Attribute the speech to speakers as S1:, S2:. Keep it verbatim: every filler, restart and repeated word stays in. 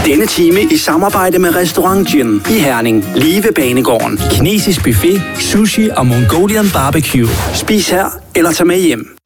S1: Denne time i samarbejde med Restaurant Gin i Herning, lige ved Banegården.
S2: Kinesisk buffet, sushi og Mongolian barbecue.
S1: Spis her eller tag med hjem.